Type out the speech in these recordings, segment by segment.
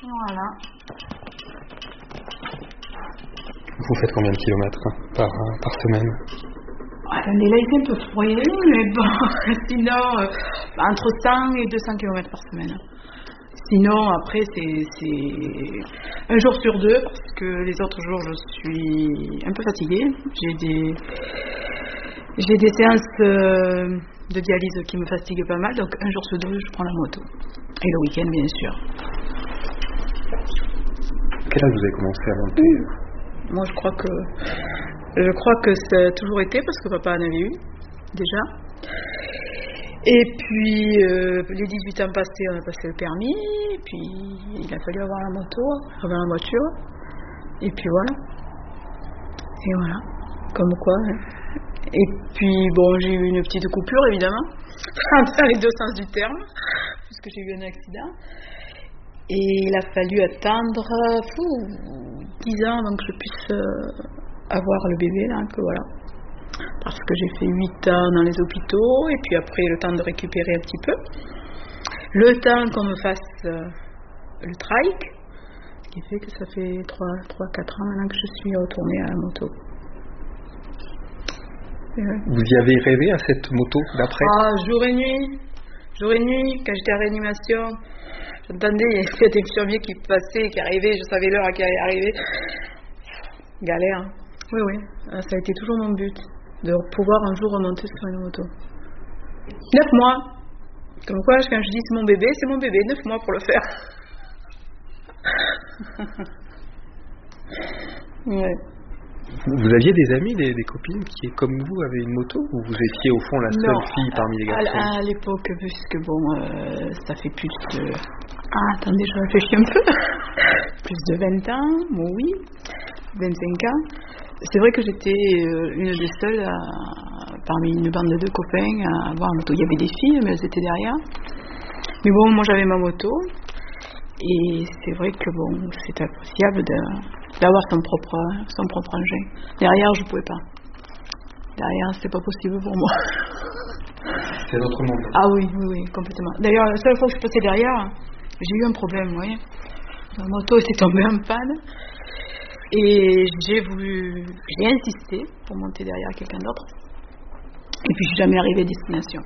Voilà. Vous faites combien de kilomètres par semaine? Attendez, là il fait un peu froid, mais bon, sinon, entre 100 et 200 km par semaine. Sinon, après, c'est un jour sur deux, parce que les autres jours, je suis un peu fatiguée. J'ai des séances de dialyse qui me fatiguent pas mal, donc un jour sur deux, je prends la moto. Et le week-end, bien sûr. À quel âge vous avez commencé à monter? Moi, je crois que ça a toujours été, parce que papa en avait eu, déjà. Et puis, les 18 ans passés, on a passé le permis, et puis il a fallu avoir la voiture, et puis voilà. Et voilà, comme quoi. Hein. Et puis, bon, j'ai eu une petite coupure, évidemment, dans les deux sens du terme, puisque j'ai eu un accident. Et il a fallu attendre 10 ans avant que je puisse avoir le bébé, là, que voilà. Parce que j'ai fait 8 ans dans les hôpitaux, et puis après, le temps de récupérer un petit peu. Le temps qu'on me fasse le trike, ce qui fait que ça fait 3-4 ans maintenant que je suis retournée à la moto. Vous y avez rêvé à cette moto d'après? Ah, jour et nuit, quand j'étais en réanimation, j'entendais cet infirmier qui passait, qui arrivait, je savais l'heure à qui allait arriver. Galère. Oui, ça a été toujours mon but, de pouvoir un jour remonter sur une moto. 9 mois. Comme quoi, quand je dis c'est mon bébé, 9 mois pour le faire. Ouais. Vous aviez des amis, des copines qui, comme vous, avaient une moto, ou vous étiez au fond la seule fille parmi les garçons? À l'époque, puisque bon, ça fait plus de... Ah, attendez, je réfléchis un peu. Plus de 20 ans, bon oui, 25 ans. C'est vrai que j'étais une des seules, parmi une bande de copains, à avoir une moto. Il y avait des filles, mais elles étaient derrière. Mais bon, moi j'avais ma moto. Et c'est vrai que bon, c'est appréciable d'avoir son propre engin. Derrière, je pouvais pas. Derrière, c'est pas possible pour moi. C'est notre monde. Ah oui, complètement. D'ailleurs, la seule fois que je passais derrière, j'ai eu un problème, vous voyez. Ma moto s'est tombée en panne. Et j'ai insisté pour monter derrière quelqu'un d'autre. Et puis, je suis jamais arrivée à destination.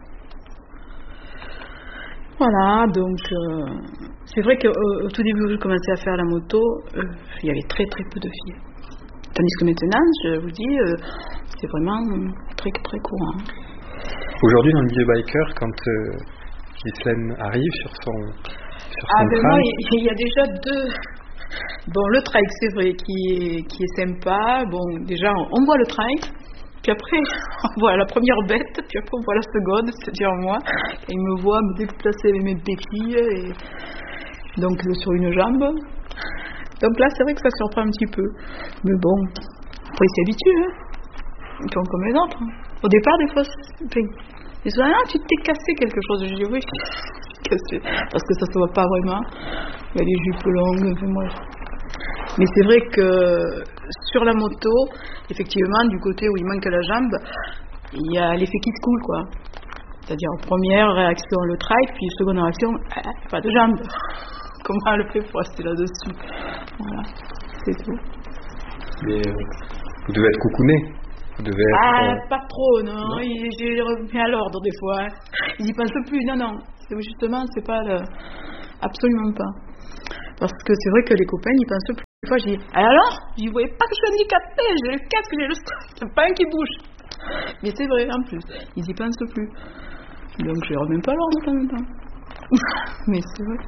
Voilà, donc c'est vrai qu'au tout début où j'ai commencé à faire la moto, il y avait très très peu de filles. Tandis que maintenant, je vous dis, c'est vraiment très très courant. Aujourd'hui, dans le milieu biker, quand Ghislaine arrive sur son ben moi, il y a déjà deux. Bon, le trike, c'est vrai, qui est sympa. Bon, déjà, on voit le trike. Puis après, on voit la première bête, puis après on voit la seconde, c'est-à-dire moi. Et il me voit me déplacer avec mes béquilles, et donc sur une jambe. Donc là, c'est vrai que ça surprend un petit peu. Mais bon, après il s'habitue, hein. Ils font comme les autres. Au départ, des fois, ils disent, ah, tu t'es cassé quelque chose. Je dis, oui, cassé. Parce que ça se voit pas vraiment. Il y a les jupes longues, enfin moi. Mais c'est vrai que sur la moto, effectivement, du côté où il manque la jambe, il y a l'effet qui se coule, quoi. C'est-à-dire, première réaction, le trike, puis seconde réaction, pas de jambe. Comment elle fait pour rester là-dessus? Voilà, c'est tout. Mais vous devez être coucouné. Vous devez être... pas trop, non. J'ai remis à l'ordre des fois. Hein. Ils y pensent plus, non. Justement, c'est pas absolument pas. Parce que c'est vrai que les copains, ils pensent plus. Des fois, je dis, alors, vous voyez pas que je suis handicapée, j'ai le casque, j'ai le stress, il n'y a pas un qui bouge. Mais c'est vrai, en plus, ils y pensent plus. Donc, je les remets pas l'ordre de temps en temps. Mais c'est vrai.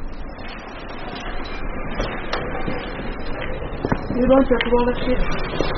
C'est bon, tu vas pouvoir lâcher.